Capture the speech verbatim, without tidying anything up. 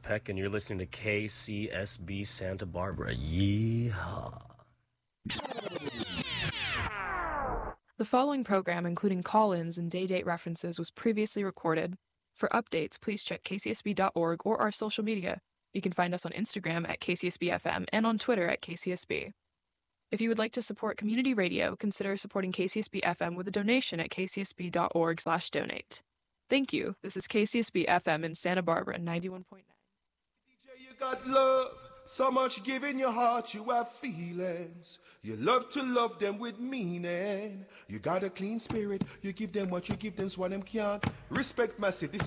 Peck, and you're listening to K C S B Santa Barbara. Yeehaw. The following program, including call-ins and day-date references, was previously recorded. For updates, please check k c s b dot org or our social media. You can find us on Instagram at K C S B F M and on Twitter at K C S B. If you would like to support community radio, consider supporting K C S B F M with a donation at k c s b dot org slash donate. Thank you. This is K C S B F M in Santa Barbara, ninety-one point nine. D J, you got love, so much give in your heart, you have feelings. You love to love them with meaning. You got a clean spirit, you give them what you give them, so what them can't. Respect massive, this is